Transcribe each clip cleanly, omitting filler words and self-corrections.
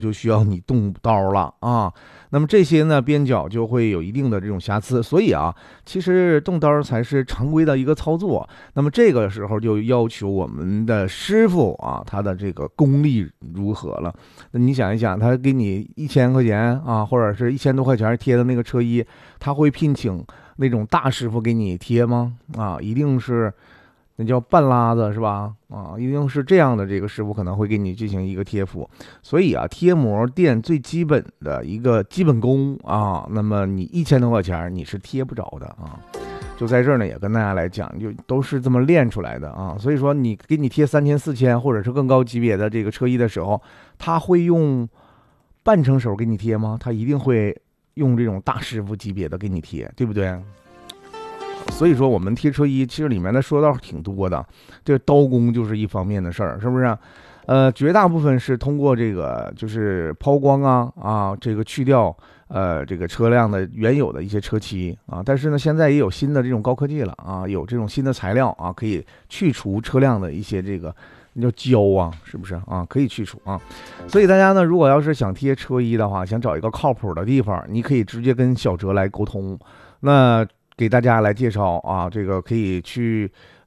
就需要你动刀了啊。那么这些呢，边角就会有一定的这种瑕疵，所以啊，其实动刀才是常规的一个操作。那么这个时候就要求我们的师傅啊，他的这个功力如何了？那你想一想，他给你1000块钱啊，或者是1000多块钱贴的那个车衣，他会聘请那种大师傅给你贴吗？啊，一定是。那叫半拉子是吧？啊，一定是这样的，这个师傅可能会给你进行一个贴服。所以啊，贴膜店最基本的一个基本功啊，那么你1000多块钱你是贴不着的啊。就在这儿呢，也跟大家来讲，就都是这么练出来的啊。所以说，你给你贴3000、4000或者是更高级别的这个车衣的时候，他会用半成手给你贴吗？他一定会用这种大师傅级别的给你贴，对不对？所以说，我们贴车衣其实里面的说道挺多的，这个刀工就是一方面的事儿，是不是？绝大部分是通过这个就是抛光这个去掉这个车辆的原有的一些车漆啊，但是呢，现在也有新的这种高科技了啊，有这种新的材料啊，可以去除车辆的一些这个那叫胶啊，是不是啊？可以去除啊。所以大家呢，如果要是想贴车衣的话，想找一个靠谱的地方，你可以直接跟小哲来沟通。那给大家来介绍啊，这个可以去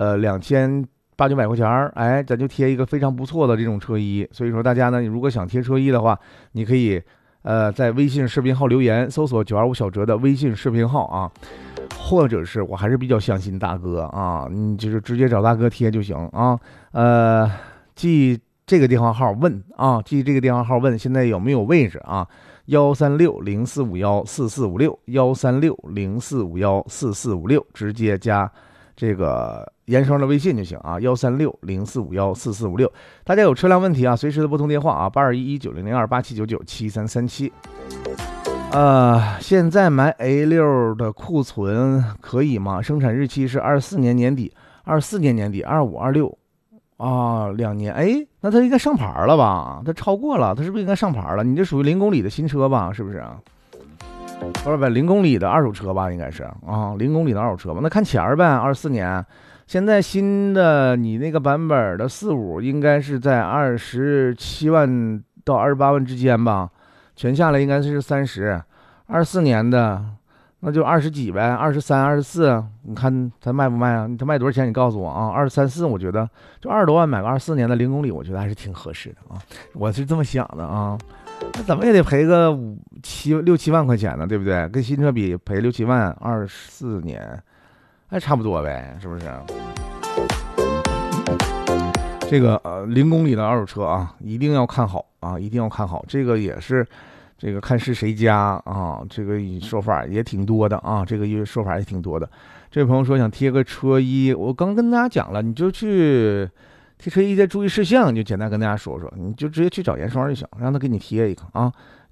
2800-900块钱，哎，咱就贴一个非常不错的这种车衣。所以说大家呢，如果想贴车衣的话，你可以在微信视频号留言，搜索925小哲的微信视频号啊，或者是我还是比较相信大哥啊，你就是直接找大哥贴就行啊。记这个电话号问啊，记这个电话号问现在有没有位置啊？13604514456，13604514456，直接加这个严生的微信就行啊，13604514456。大家有车辆问题啊，随时的拨通电话啊，8211900287997337。现在买 A6 的库存可以吗？生产日期是24年年底，24年年底，25、26啊，2年。哎，那它应该上牌了吧？它超过了，它是不是应该上牌了？你这属于0公里的新车吧？是不是啊？不是0公里的二手车吧？应该是啊，0公里的二手车吧？那看钱儿呗，24年。现在新的你那个版本的45应该是在27万到28万之间吧？全下来应该是30，24年的那就20几呗，23、24，你看它卖不卖啊？它卖多少钱？你告诉我啊！23、24，我觉得就20多万买个24年的0公里，我觉得还是挺合适的啊，我是这么想的啊。那怎么也得赔个6、7万块钱呢，对不对？跟新车比赔6、7万，24年，还差不多呗，是不是？这个0公里的二手车啊，一定要看好啊，一定要看好。这个也是，这个看是谁家啊，这个说法也挺多的啊，这个说法也挺多的。这位朋友说想贴个车衣，我刚跟大家讲了，你就去贴车衣的注意事项，就简单跟大家说说，你就直接去找严双就行，让他给你贴一个啊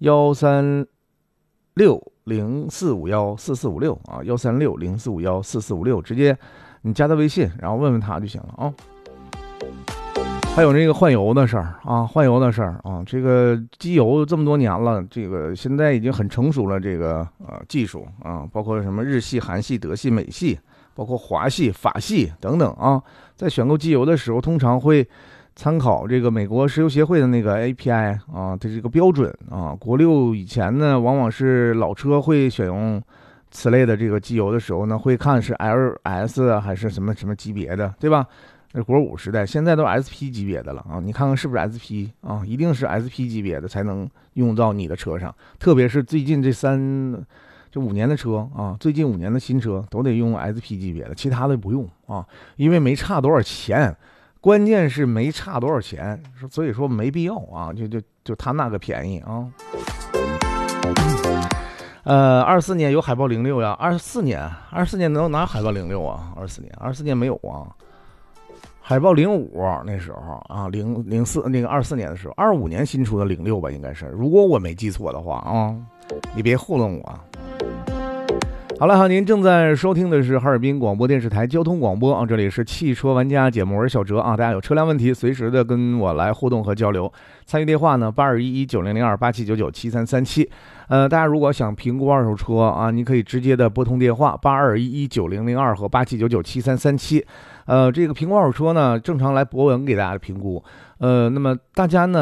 ，13604514456啊，13604514456，直接你加他微信，然后问问他就行了啊。还有那个换油的事儿啊，换油的事儿啊，这个机油这么多年了，这个现在已经很成熟了，这个技术啊，包括什么日系、韩系、德系、美系，包括华系、法系等等啊，在选购机油的时候，通常会参考这个美国石油协会的那个 API 啊的这个标准啊。国六以前呢，往往是老车会选用此类的这个机油的时候呢，会看是 LS 还是什么什么级别的，对吧？那国5时代，现在都是 SP 级别的了啊！你看看是不是 SP 啊？一定是 SP 级别的才能用到你的车上，特别是最近这5年的车啊，最近5年的新车都得用 SP 级别的，其他的不用啊，因为没差多少钱，关键是没差多少钱，所以说没必要啊，就他那个便宜啊。24年有海豹06呀，24年能拿海豹06啊？24年没有啊。海豹05那时候啊，04那个24年的时候，25年新出的06吧，应该是，如果我没记错的话啊，你别糊弄我。好了，您正在收听的是哈尔滨广播电视台交通广播啊，这里是汽车玩家节目，我是小哲啊，大家有车辆问题随时的跟我来互动和交流，参与电话呢8211900287997337。大家如果想评估二手车啊，你可以直接的拨通电话82119002和87997337。这个评估二手车呢，正常来博文给大家评估。那么大家呢，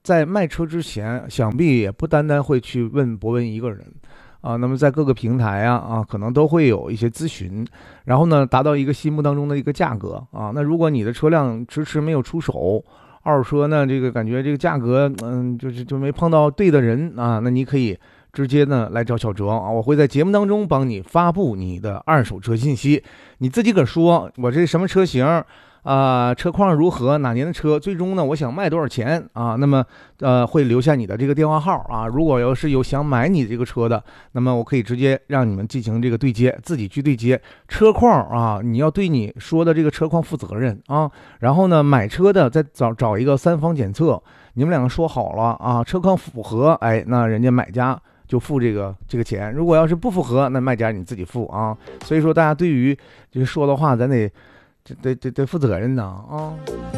在卖车之前，想必也不单单会去问博文一个人啊。那么在各个平台可能都会有一些咨询，然后呢，达到一个心目当中的一个价格啊。那如果你的车辆迟迟没有出手，二手车呢，这个感觉这个价格，就没碰到对的人啊，那你可以直接呢来找小哲啊，我会在节目当中帮你发布你的二手车信息，你自己个说，我这什么车型车况如何，哪年的车，最终呢我想卖多少钱啊，那么会留下你的这个电话号啊，如果要是有想买你这个车的，那么我可以直接让你们进行这个对接，自己去对接车况啊，你要对你说的这个车况负责任啊，然后呢买车的再找一个3方检测，你们两个说好了啊，车况符合，哎，那人家买家就付这个钱，如果要是不符合，那卖家你自己付啊。所以说大家对于就是说的话，咱得负责任呐啊。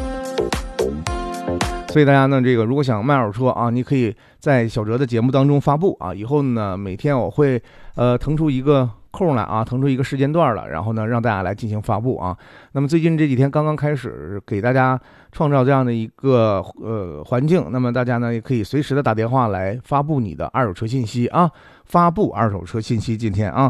所以大家呢，这个如果想卖二手车啊，你可以在小哲的节目当中发布啊。以后呢，每天我会腾出一个空来啊，腾出一个时间段了，然后呢，让大家来进行发布啊。那么最近这几天刚刚开始给大家创造这样的一个环境，那么大家呢也可以随时的打电话来发布你的二手车信息啊。发布二手车信息，今天啊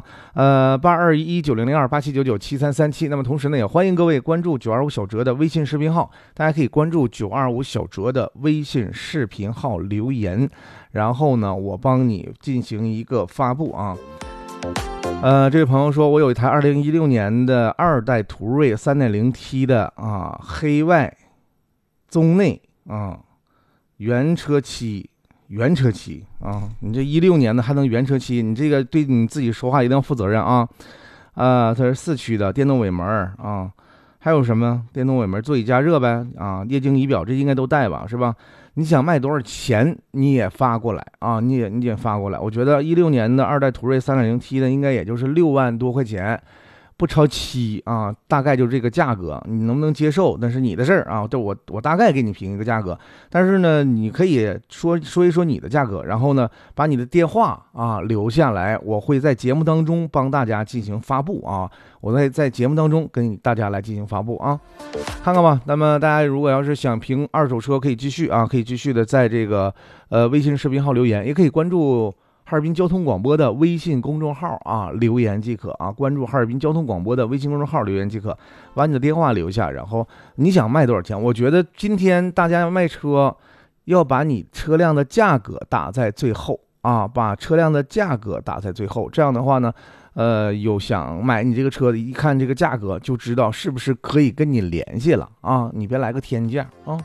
，8211900287997337。那么同时呢，也欢迎各位关注925小哲的微信视频号，大家可以关注925小哲的微信视频号留言，然后呢，我帮你进行一个发布啊。这位朋友说，我有一台2016年的2代途锐 3.0T 的黑外棕内原车漆啊，你这16年的还能原车漆，你这个对你自己说话一定要负责任啊。它是4驱的电动尾门啊，还有什么电动尾门座椅加热呗啊，液晶仪表这应该都带吧，是吧？你想卖多少钱你也发过来啊，你也发过来。我觉得16年的2代途锐 3.0T 的应该也就是6万多块钱，不超7啊，大概就这个价格，你能不能接受那是你的事儿啊。这我大概给你评一个价格，但是呢，你可以说一说你的价格，然后呢，把你的电话留下来，我会在节目当中帮大家进行发布啊。我在节目当中跟大家来进行发布啊，看看吧。那么大家如果要是想评二手车，可以继续的在这个微信视频号留言，也可以关注哈尔滨交通广播的微信公众号留言即可啊，关注哈尔滨交通广播的微信公众号留言即可，把你的电话留下，然后你想卖多少钱？我觉得今天大家卖车要把你车辆的价格打在最后啊，把车辆的价格打在最后，这样的话呢，有想买你这个车的，一看这个价格就知道是不是可以跟你联系了啊，你别来个天价啊。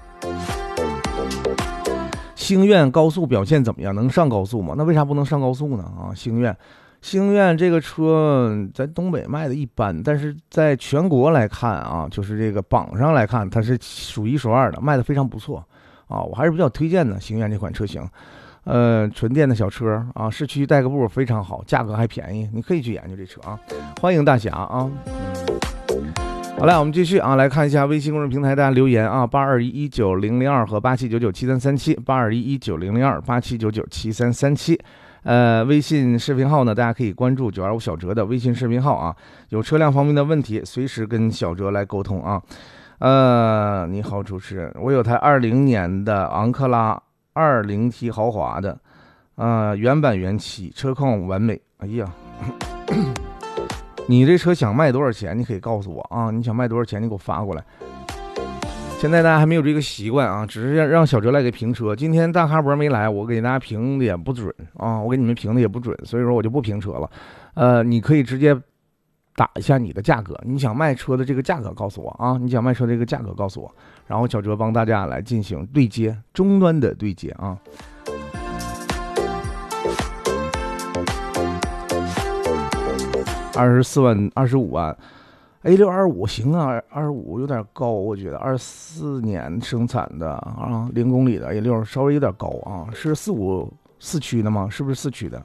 星愿高速表现怎么样？能上高速吗？那为啥不能上高速呢？星愿这个车在东北卖的一般，但是在全国来看就是这个榜上来看，它是数1数2的，卖的非常不错我还是比较推荐的星愿这款车型。纯电的小车市区代个步非常好，价格还便宜，你可以去研究这车欢迎大侠好嘞，我们继续来看一下微信公众平台大家留言82119002和879973378211900287997337。微信视频号呢，大家可以关注925小哲的微信视频号有车辆方面的问题，随时跟小哲来沟通你好，主持人，我有台20年的昂克拉20T 豪华的原版原漆，车况完美。哎呀。你这车想卖多少钱？你可以告诉我你想卖多少钱？你给我发过来。现在大家还没有这个习惯只是让小哲来给评车。今天大咖博没来，我给大家评的也不准我给你们评的也不准，所以说我就不评车了。你可以直接打一下你的价格，你想卖车的这个价格告诉我你想卖车这个价格告诉我，然后小哲帮大家来进行对接，终端的对接24万、25万 A625 行25有点高，我觉得24年生产的0公里的 A6 稍微有点高是4驱的吗？是不是4驱的？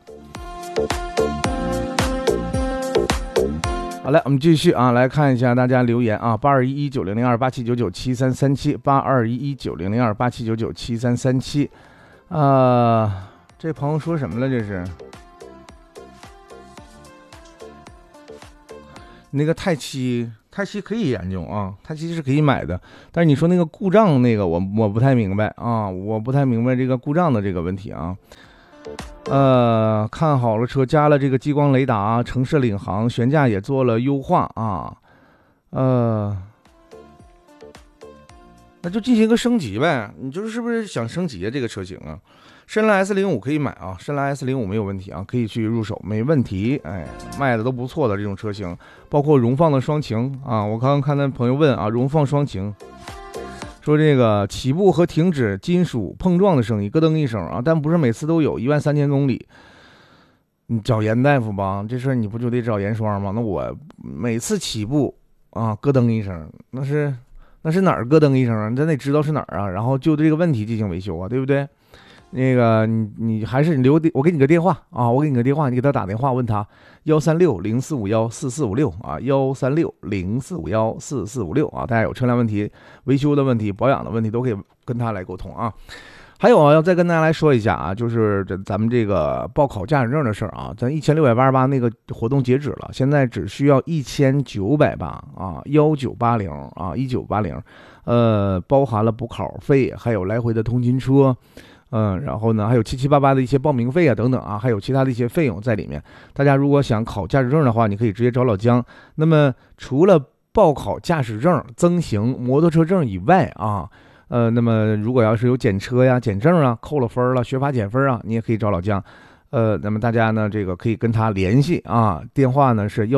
好嘞，我们继续来看一下大家留言8211900287997337 8211900287997337。这朋友说什么了？这是那个泰七泰系可以研究啊，泰系是可以买的，但是你说那个故障那个我不太明白啊，我不太明白这个故障的这个问题啊。看好了车，加了这个激光雷达，城市领航，悬架也做了优化啊。那就进行一个升级呗。你是不是想升级啊？这个车型啊，深蓝 S05可以买啊，深蓝 S05没有问题啊，可以去入手，没问题。哎，卖的都不错的这种车型，包括荣放的双擎啊。我刚刚看到朋友问啊，荣放双擎，说这个起步和停止金属碰撞的声音，咯噔一声啊，但不是每次都有13000公里。你找严大夫吧，这事儿你不就得找严霜吗？那我每次起步啊，咯噔一声，那是哪儿咯噔一声啊？咱得知道是哪儿啊，然后就这个问题进行维修啊，对不对？那个你还是我给你个电话啊，我给你个电话，你给他打电话问他13604514456啊，13604514456啊，大家有车辆问题、维修的问题、保养的问题都可以跟他来沟通啊。还有啊，要再跟大家来说一下啊，就是咱们这个报考驾驶证的事儿啊，咱1688那个活动截止了，现在只需要1980啊，1980啊，1980，包含了补考费，还有来回的通勤车，然后呢，还有7788的一些报名费啊等等啊，还有其他的一些费用在里面。大家如果想考驾驶证的话，你可以直接找老姜。那么除了报考驾驶证、增型摩托车证以外啊。那么如果要是有检车呀、检证啊、扣了分了、学法减分啊，你也可以找老姜。那么大家呢，这个可以跟他联系啊，电话呢是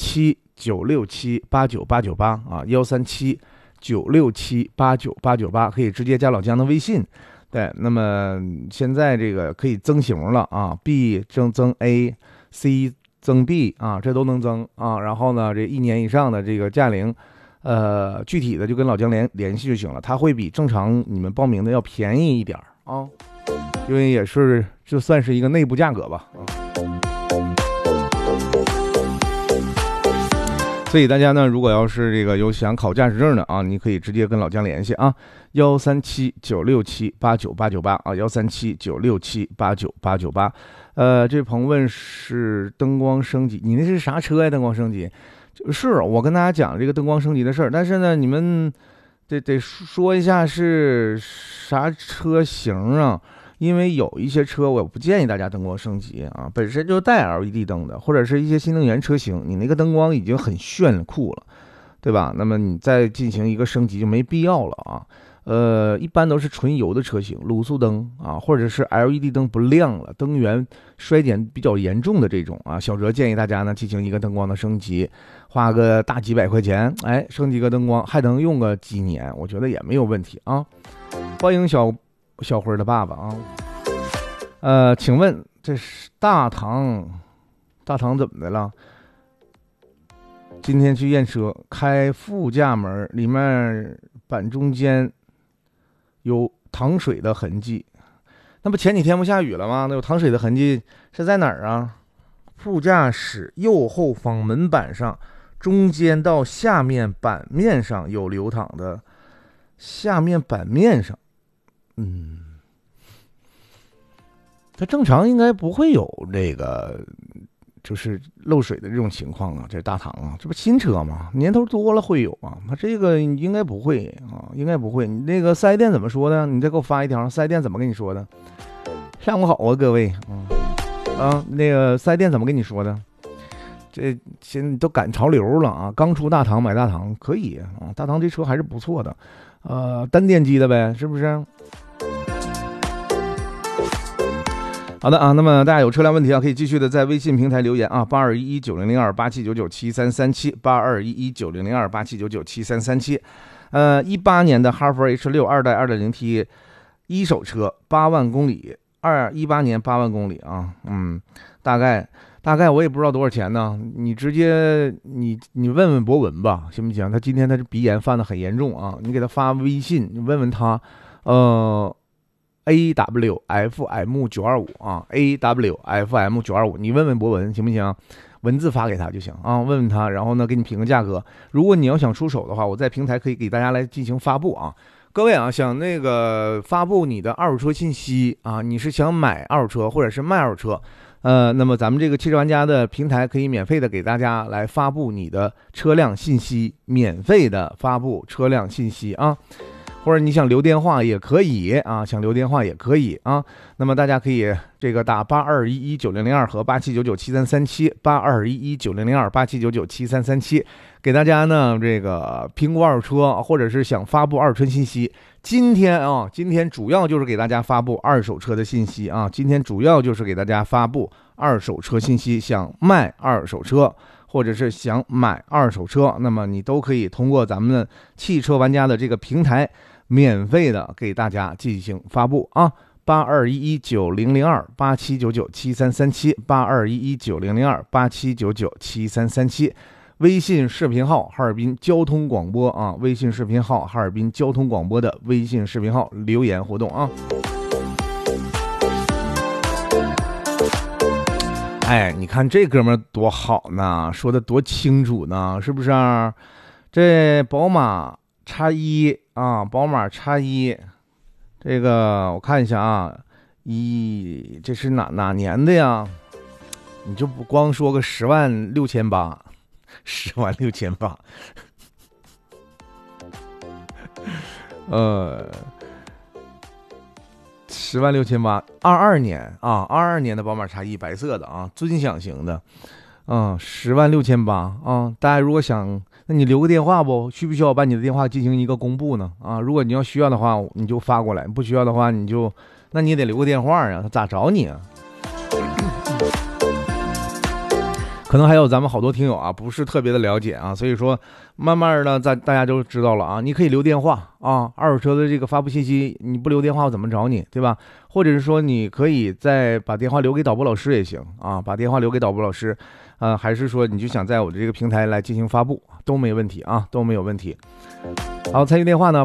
13796789898啊，13796789898，可以直接加老姜的微信。对，那么现在这个可以增型了啊 ，B 增 A，C 增 B 啊，这都能增啊。然后呢，这1年以上的这个驾龄。具体的就跟老姜联系就行了，他会比正常你们报名的要便宜一点啊，因为也是就算是一个内部价格吧啊。所以大家呢，如果要是这个有想考驾驶证的啊，你可以直接跟老姜联系啊，13796789898啊，13796789898。这位朋友问是灯光升级，你那是啥车呀？灯光升级？就是我跟大家讲这个灯光升级的事儿，但是呢，你们得说一下是啥车型啊？因为有一些车我不建议大家灯光升级啊，本身就带 LED 灯的，或者是一些新能源车型，你那个灯光已经很炫酷了，对吧？那么你再进行一个升级就没必要了啊。一般都是纯油的车型，卤素灯啊，或者是 LED 灯不亮了，灯源衰减比较严重的这种啊，小哲建议大家呢进行一个灯光的升级，花个大几百块钱，哎，升级个灯光还能用个几年，我觉得也没有问题啊。欢迎小辉的爸爸啊，请问这是大唐怎么的了？今天去验车，开副驾门，里面板中间有淌水的痕迹，那不前几天不下雨了吗？那有淌水的痕迹是在哪儿啊？副驾驶右后方门板上，中间到下面板面上有流淌的，下面板面上，它正常应该不会有这个就是漏水的这种情况啊，这是大唐啊，这不新车吗？年头多了会有啊，它这个应该不会啊，应该不会。你那个4S店怎么说的？你再给我发一条，4S店怎么跟你说的？上午好啊，各位那个4S店怎么跟你说的？这现在都赶潮流了啊，刚出大唐买大唐可以啊，大唐这车还是不错的，单电机的呗，是不是？好的啊，那么大家有车辆问题啊，可以继续的在微信平台留言啊，8211900287997337，8211900287997337。18年的哈弗 H6 2代 2.0T 一手车，8万公里，18年8万公里啊，大概我也不知道多少钱呢，你直接你问问博文吧，行不行？他今天他这鼻炎犯的很严重啊，你给他发微信，你问问他，AWFM925啊 ，AWFM925，你问问博文行不行？文字发给他就行啊，问问他，然后呢给你评个价格。如果你要想出手的话，我在平台可以给大家来进行发布啊。各位啊，想那个发布你的二手车信息啊，你是想买二手车或者是卖二手车， 那么咱们这个汽车玩家的平台可以免费的给大家来发布你的车辆信息，免费的发布车辆信息啊。或者你想留电话也可以啊，想留电话也可以啊。那么大家可以这个打82119002和879973378211900287997337，给大家呢这个评估二手车，或者是想发布二手车信息。今天主要就是给大家发布二手车的信息啊，今天主要就是给大家发布二手车信息。想卖二手车或者是想买二手车，那么你都可以通过咱们的汽车玩家的这个平台免费的给大家进行发布啊，8211900287997337，8211900287997337，微信视频号哈尔滨交通广播啊，微信视频号哈尔滨交通广播的微信视频号留言互动啊。哎，你看这哥们儿多好呢，说的多清楚呢，是不是啊？这宝马X1啊，宝马X1，这个我看一下啊，这是哪年的呀？你就不光说个106800，106800，106800，22年啊，22年的宝马X1，白色的啊，尊享型的，106800啊。大家如果想，那你留个电话不？需不需要把你的电话进行一个公布呢？啊，如果你要需要的话，你就发过来；不需要的话，那你也得留个电话啊，他咋找你啊？可能还有咱们好多听友啊，不是特别的了解啊，所以说慢慢的大家都知道了啊。你可以留电话啊，二手车的这个发布信息，你不留电话我怎么找你，对吧？或者是说你可以再把电话留给导播老师也行啊，把电话留给导播老师，还是说你就想在我的这个平台来进行发布，都没问题啊，都没有问题。好，参与电话呢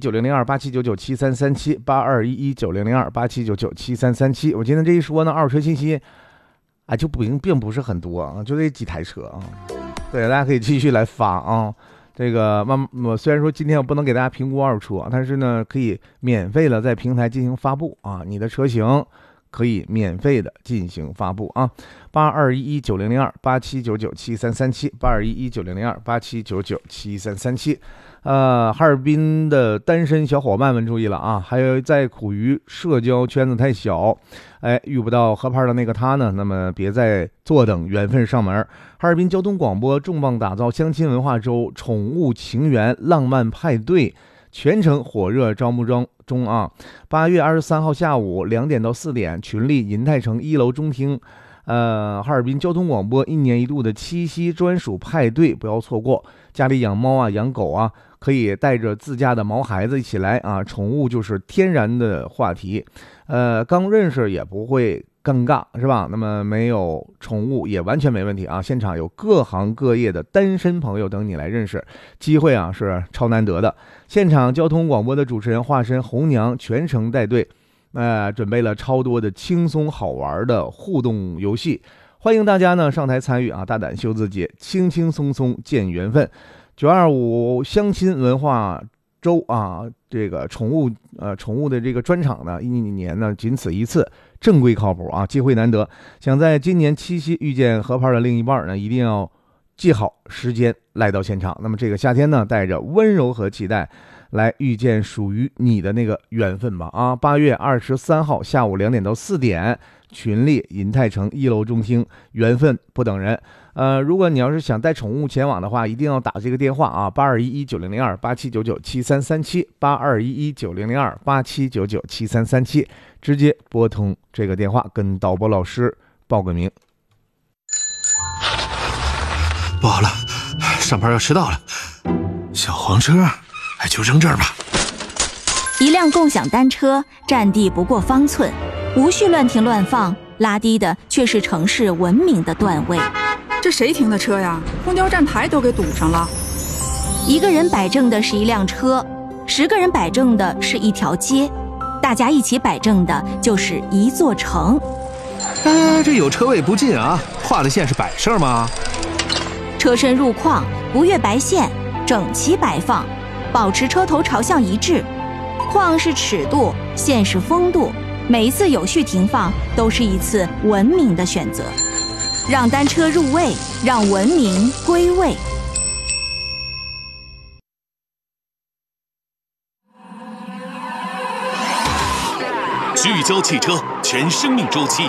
，821190028799733821100287997337。我今天这一说呢，二手车信息就并不是很多啊，就这几台车啊。对，大家可以继续来发啊。这个我虽然说今天我不能给大家评估二手车，但是呢，可以免费的在平台进行发布啊，你的车型可以免费的进行发布啊。8211900287997337，8211900287997337。哈尔滨的单身小伙伴们注意了啊，还有在苦于社交圈子太小，遇不到合拍的那个他呢，那么别再坐等缘分上门。哈尔滨交通广播重磅打造相亲文化周宠物情缘浪漫派对，全程火热招募中啊！8月23号下午2点到4点，群力银泰城1楼中厅。哈尔滨交通广播1年1度的七夕专属派对，不要错过。家里养猫啊、养狗啊，可以带着自家的毛孩子一起来啊！宠物就是天然的话题，刚认识也不会尴尬，是吧？那么没有宠物也完全没问题啊！现场有各行各业的单身朋友等你来认识，机会啊是超难得的。现场交通广播的主持人化身红娘，全程带队，准备了超多的轻松好玩的互动游戏，欢迎大家呢上台参与啊！大胆秀自己，轻轻松松见缘分。925相亲文化周啊，这个宠物的这个专场呢，一年呢仅此一次，正规靠谱啊，机会难得。想在今年七夕遇见合拍的另一半呢，一定要记好时间来到现场。那么这个夏天呢，带着温柔和期待，来遇见属于你的那个缘分吧啊！8月23号下午2点到4点，群力银泰城1楼中厅，缘分不等人。如果你要是想带宠物前往的话，一定要打这个电话啊，8211900287997337，8211900287997337，直接拨通这个电话，跟导播老师报个名。 不好了，上班要迟到了，小黄车就扔这儿吧。 一辆共享单车占地不过方寸，无序乱停乱放，拉低的却是城市文明的段位。 这谁停的车呀？公交站台都给堵上了。 一个人摆正的是一辆车，10个人摆正的是一条街，大家一起摆正的就是一座城。 这有车位不进啊，画的线是摆设吗？ 车身入框不越白线，整齐摆放，保持车头朝向一致。框是尺度，线是风度， 每一次有序停放都是一次文明的选择。让单车入位，让文明归位。 聚焦汽车全生命周期，